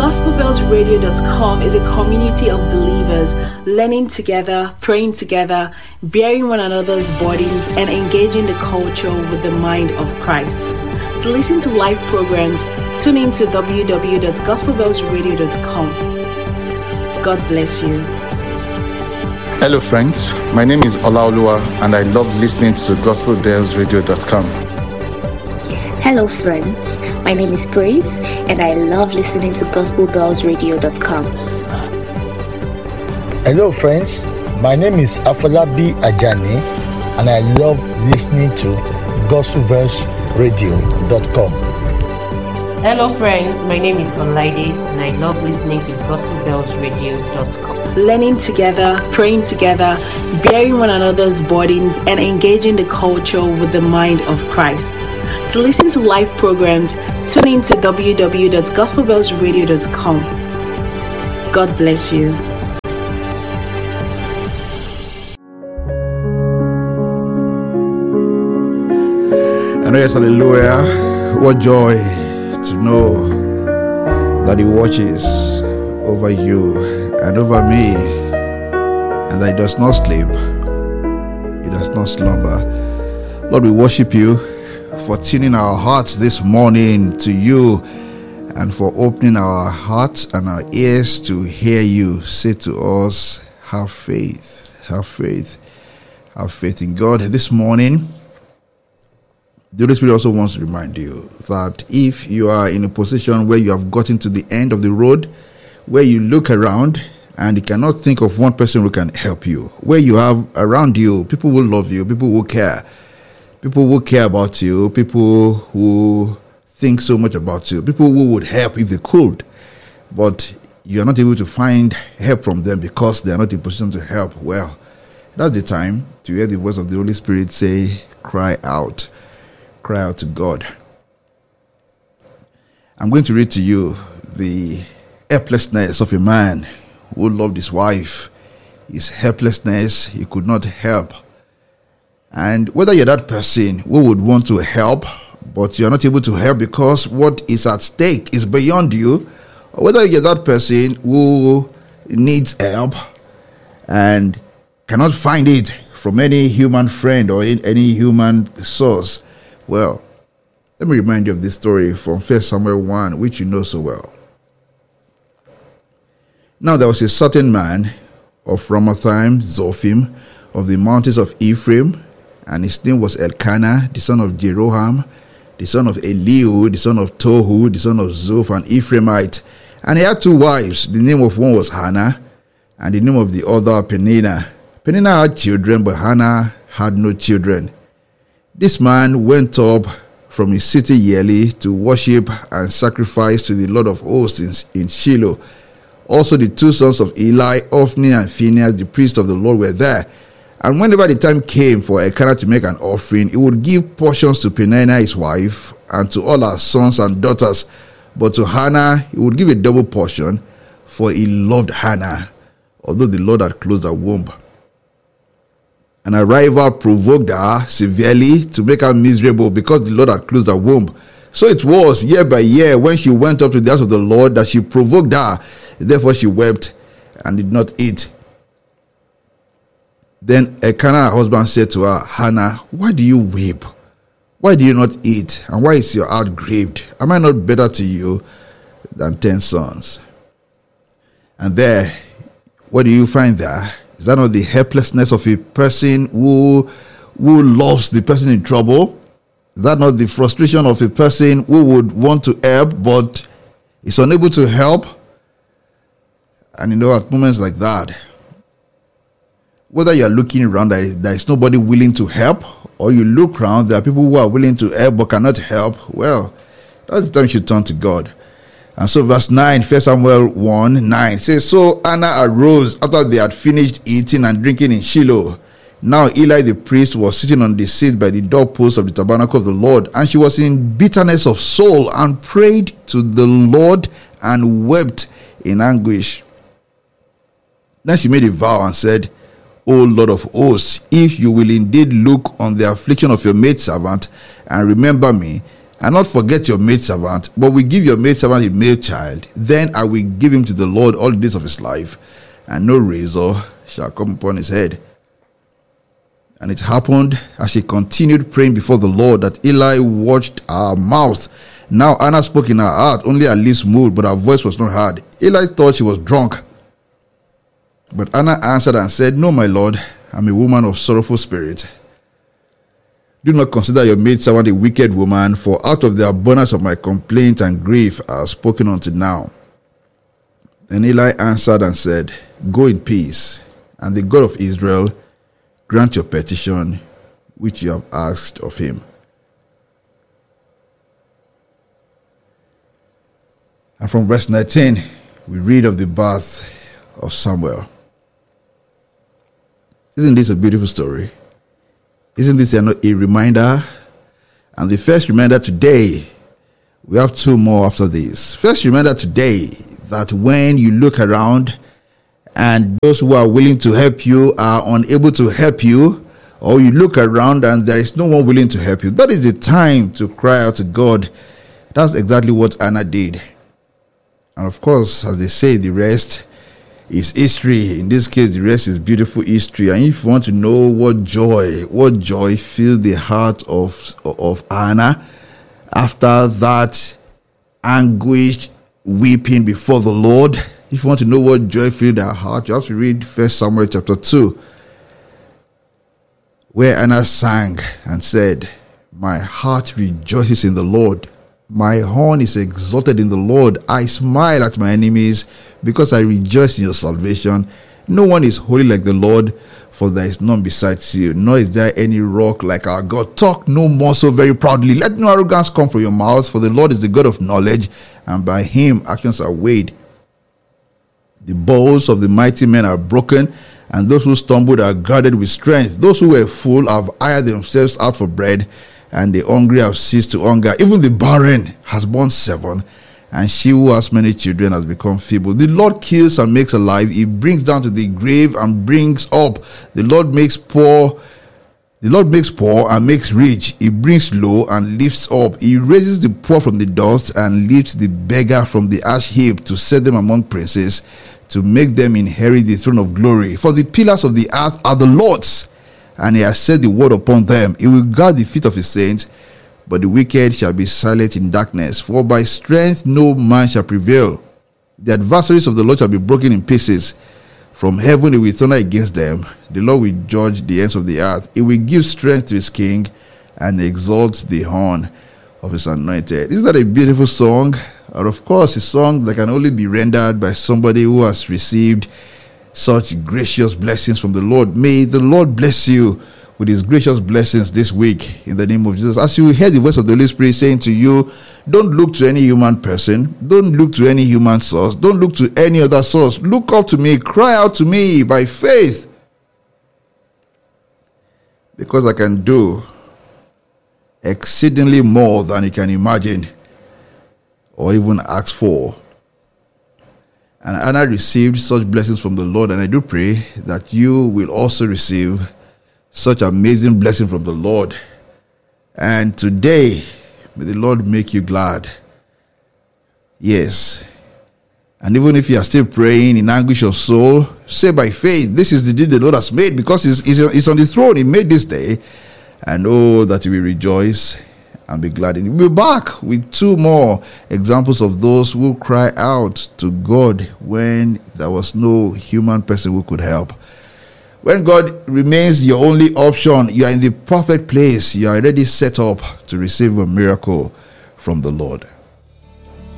GospelBellsRadio.com is a community of believers learning together, praying together, bearing one another's burdens, and engaging the culture with the mind of Christ. To listen to live programs, tune in to www.gospelbellsradio.com. God bless you. Hello friends, my name is Olaoluwa and I love listening to GospelBellsRadio.com. Hello friends, my name is Grace and I love listening to GospelBellsRadio.com. Hello friends, my name is Afolabi Ajani and I love listening to GospelBellsRadio.com. Hello friends, my name is Olaide and I love listening to GospelBellsRadio.com. Learning together, praying together, bearing one another's burdens, and engaging the culture with the mind of Christ. To listen to live programs, tune in to www.gospelbellsradio.com. God bless you. And yes, hallelujah. What joy to know that He watches over you and over me, and that He does not sleep, He does not slumber. Lord, we worship You for tuning our hearts this morning to You, and for opening our hearts and our ears to hear You say to us, have faith, have faith, have faith in God. This morning, the Holy Spirit also wants to remind you that if you are in a position where you have gotten to the end of the road, where you look around and you cannot think of one person who can help you, where you have around you people who love you, people who care about you, people who think so much about you, people who would help if they could, but you are not able to find help from them because they are not in position to help. Well, that's the time to hear the voice of the Holy Spirit say, cry out to God. I'm going to read to you the helplessness of a man who loved his wife. His helplessness, he could not help. And whether you're that person who would want to help, but you're not able to help because what is at stake is beyond you, or whether you're that person who needs help and cannot find it from any human friend or in any human source, well, let me remind you of this story from 1 Samuel 1, which you know so well. Now there was a certain man of Ramathaim Zophim of the mountains of Ephraim, and his name was Elkanah, the son of Jeroham, the son of Elihu, the son of Tohu, the son of Zoph, an Ephraimite. And he had two wives. The name of one was Hannah, and the name of the other Peninnah. Peninnah had children, but Hannah had no children. This man went up from his city yearly to worship and sacrifice to the Lord of hosts in Shiloh. Also the two sons of Eli, Ophni and Phinehas, the priests of the Lord, were there. And whenever the time came for Elkanah to make an offering, he would give portions to Peninnah his wife and to all her sons and daughters. But to Hannah he would give a double portion, for he loved Hannah, although the Lord had closed her womb. And her rival provoked her severely to make her miserable because the Lord had closed her womb. So it was year by year when she went up to the house of the Lord that she provoked her. Therefore she wept and did not eat. Then Elkanah, her husband, said to her, Hannah, why do you weep? Why do you not eat? And why is your heart grieved? Am I not better to you than 10 sons? And there, what do you find there? Is that not the helplessness of a person who loves the person in trouble? Is that not the frustration of a person who would want to help but is unable to help? And at moments like that, whether you're looking around, there is nobody willing to help, or you look around, there are people who are willing to help but cannot help, well, that's the time you should turn to God. And so verse 9, 1 Samuel 1:9 says, So Hannah arose after they had finished eating and drinking in Shiloh. Now Eli the priest was sitting on the seat by the doorpost of the tabernacle of the Lord, and she was in bitterness of soul and prayed to the Lord and wept in anguish. Then she made a vow and said, O Lord of hosts, if you will indeed look on the affliction of your maidservant and remember me, and not forget your maidservant, but will give your maidservant a male child. Then I will give him to the Lord all the days of his life, and no razor shall come upon his head. And it happened, as she continued praying before the Lord, that Eli watched her mouth. Now Anna spoke in her heart, only her lips moved, but her voice was not heard. Eli thought she was drunk. But Anna answered and said, No, my Lord, I'm a woman of sorrowful spirit. Do not consider your maidservant a wicked woman, for out of the abundance of my complaint and grief I have spoken until now. And Eli answered and said, Go in peace, and the God of Israel grant your petition which you have asked of him. And from verse 19, we read of the birth of Samuel. Isn't this a beautiful story? Isn't this a reminder? And the first reminder today, we have two more after this. First reminder today, that when you look around and those who are willing to help you are unable to help you, or you look around and there is no one willing to help you, that is the time to cry out to God. That's exactly what Anna did. And of course, as they say, the rest is history. In this case, the rest is beautiful history. And if you want to know what joy filled the heart of Anna after that anguished weeping before the Lord, if you want to know what joy filled her heart, you have to read 1 Samuel chapter 2, where Anna sang and said, My heart rejoices in the Lord. My horn is exalted in the Lord. I smile at my enemies because I rejoice in your salvation. No one is holy like the Lord, for there is none besides you, nor is there any rock like our God. Talk no more so very proudly. Let no arrogance come from your mouths, for the Lord is the God of knowledge, and by him actions are weighed. The bows of the mighty men are broken, and those who stumbled are guarded with strength. Those who were full have hired themselves out for bread, and the hungry have ceased to hunger. Even the barren has borne 7, and she who has many children has become feeble. The Lord kills and makes alive. He brings down to the grave and brings up. The Lord makes poor and makes rich. He brings low and lifts up. He raises the poor from the dust and lifts the beggar from the ash heap, to set them among princes, to make them inherit the throne of glory. For the pillars of the earth are the Lord's, and he has set the word upon them. He will guard the feet of his saints, but the wicked shall be silent in darkness. For by strength no man shall prevail. The adversaries of the Lord shall be broken in pieces. From heaven he will thunder against them. The Lord will judge the ends of the earth. He will give strength to his king, and exalt the horn of his anointed. Isn't that a beautiful song? And of course, a song that can only be rendered by somebody who has received such gracious blessings from the Lord. May the Lord bless you with his gracious blessings this week in the name of Jesus. As you hear the voice of the Holy Spirit saying to you, don't look to any human person, don't look to any human source, don't look to any other source. Look up to me, cry out to me by faith, because I can do exceedingly more than you can imagine or even ask for. And Anna received such blessings from the Lord, and I do pray that you will also receive such amazing blessing from the Lord. And today, may the Lord make you glad. Yes. And even if you are still praying in anguish of soul, say by faith, this is the day the Lord has made, because he's on the throne. He made this day. And oh, that you will rejoice and be glad. And we'll be back with 2 more examples of those who cry out to God when there was no human person who could help. When God remains your only option, you are in the perfect place. You are already set up to receive a miracle from the Lord.